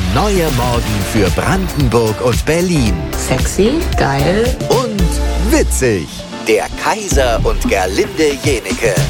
neue Morgen für Brandenburg und Berlin. Sexy, geil Und witzig. Der Kaiser und Gerlinde Jenecke.